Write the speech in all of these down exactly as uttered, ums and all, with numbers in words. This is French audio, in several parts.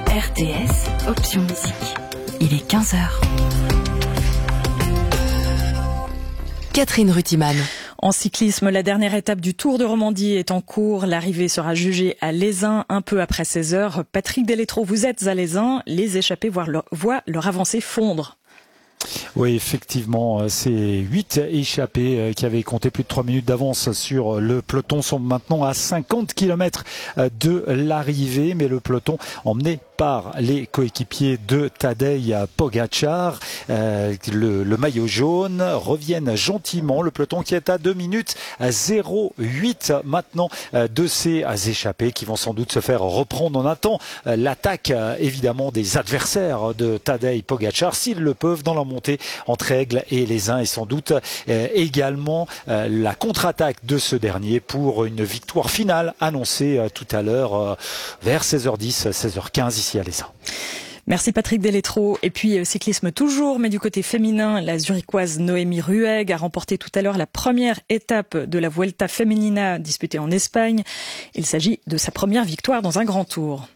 R T S, option musique. Il est quinze heures. Catherine Rutiman. En cyclisme, la dernière étape du Tour de Romandie est en cours. L'arrivée sera jugée à Lézin un peu après seize heures. Patrick Delétro, vous êtes à Lézin. Les échappés voient leur, voient leur avancée fondre. Oui, effectivement, ces huit échappés qui avaient compté plus de trois minutes d'avance sur le peloton sont maintenant à cinquante kilomètres de l'arrivée, mais le peloton emmené par les coéquipiers de Tadej Pogačar, euh, le, le maillot jaune, reviennent gentiment. Le peloton qui est à deux minutes zéro huit maintenant de ces échappés qui vont sans doute se faire reprendre. On attend l'attaque évidemment des adversaires de Tadej Pogačar, s'ils le peuvent, dans la montée entre Aigle et Lézin, et sans doute euh, également euh, la contre-attaque de ce dernier pour une victoire finale annoncée euh, tout à l'heure euh, vers seize heures dix, seize heures quinze ici à Lézin. Merci Patrick Delétro. Et puis cyclisme toujours, mais du côté féminin, la zurichoise Noémie Ruegg a remporté tout à l'heure la première étape de la Vuelta Femenina disputée en Espagne. Il s'agit de sa première victoire dans un grand tour.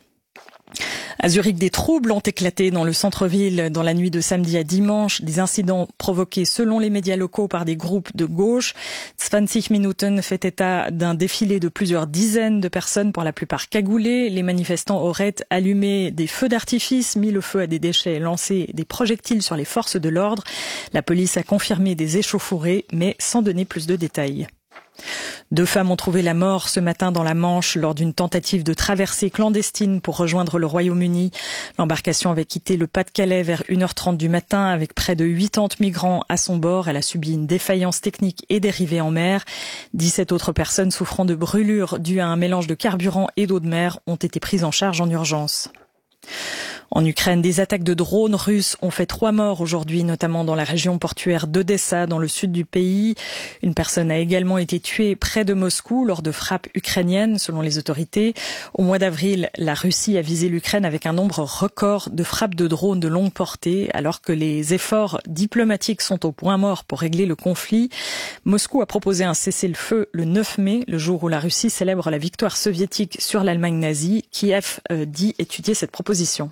À Zurich, des troubles ont éclaté dans le centre-ville dans la nuit de samedi à dimanche. Des incidents provoqués selon les médias locaux par des groupes de gauche. vingt Minuten fait état d'un défilé de plusieurs dizaines de personnes, pour la plupart cagoulées. Les manifestants auraient allumé des feux d'artifice, mis le feu à des déchets et lancé des projectiles sur les forces de l'ordre. La police a confirmé des échauffourées, mais sans donner plus de détails. Deux femmes ont trouvé la mort ce matin dans la Manche lors d'une tentative de traversée clandestine pour rejoindre le Royaume-Uni. L'embarcation avait quitté le Pas-de-Calais vers une heure trente du matin avec près de quatre-vingts migrants à son bord. Elle a subi une défaillance technique et dérivé en mer. dix-sept autres personnes souffrant de brûlures dues à un mélange de carburant et d'eau de mer ont été prises en charge en urgence. En Ukraine, des attaques de drones russes ont fait trois morts aujourd'hui, notamment dans la région portuaire d'Odessa, dans le sud du pays. Une personne a également été tuée près de Moscou lors de frappes ukrainiennes, selon les autorités. Au mois d'avril, la Russie a visé l'Ukraine avec un nombre record de frappes de drones de longue portée, alors que les efforts diplomatiques sont au point mort pour régler le conflit. Moscou a proposé un cessez-le-feu le neuf mai, le jour où la Russie célèbre la victoire soviétique sur l'Allemagne nazie. Kiev euh, dit étudier cette proposition.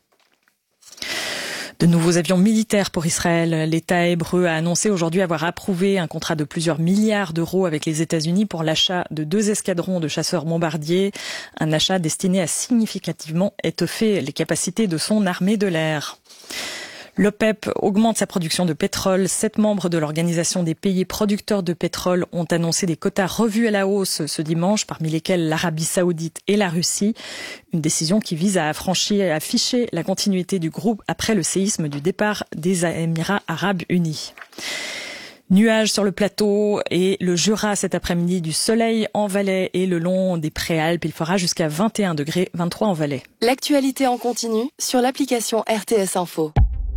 De nouveaux avions militaires pour Israël. L'État hébreu a annoncé aujourd'hui avoir approuvé un contrat de plusieurs milliards d'euros avec les États-Unis pour l'achat de deux escadrons de chasseurs bombardiers. Un achat destiné à significativement étoffer les capacités de son armée de l'air. L'OPEP augmente sa production de pétrole. Sept membres de l'Organisation des pays producteurs de pétrole ont annoncé des quotas revus à la hausse ce dimanche, parmi lesquels l'Arabie Saoudite et la Russie. Une décision qui vise à afficher, à afficher la continuité du groupe après le séisme du départ des Émirats Arabes Unis. Nuages sur le plateau et le Jura cet après-midi, du soleil en Valais et le long des Préalpes. Il fera jusqu'à vingt et un degrés, vingt-trois en Valais. L'actualité en continu sur l'application R T S Info.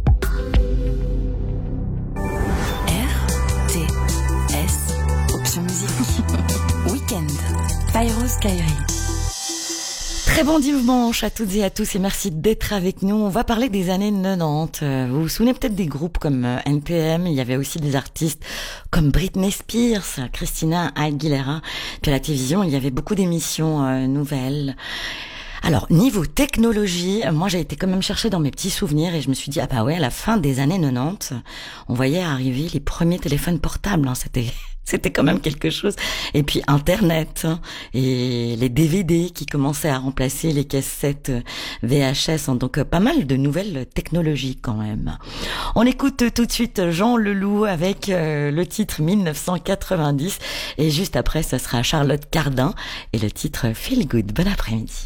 R T S, option musique. Week-end. Pyros Kairi. Très bon dimanche à toutes et à tous et merci d'être avec nous. On va parler des années quatre-vingt-dix. Vous vous souvenez peut-être des groupes comme N T M. Il y avait aussi des artistes comme Britney Spears, Christina Aguilera. Puis à la télévision, il y avait beaucoup d'émissions euh, nouvelles. Alors, niveau technologie, moi j'ai été quand même chercher dans mes petits souvenirs et je me suis dit, ah bah ouais, à la fin des années quatre-vingt-dix, on voyait arriver les premiers téléphones portables, hein, c'était... C'était quand même quelque chose. Et puis Internet hein, et les D V D qui commençaient à remplacer les cassettes V H S. Hein, donc pas mal de nouvelles technologies quand même. On écoute tout de suite Jean Leloup avec euh, le titre mille neuf cent quatre-vingt-dix. Et juste après, ce sera Charlotte Cardin et le titre Feel Good. Bon après-midi.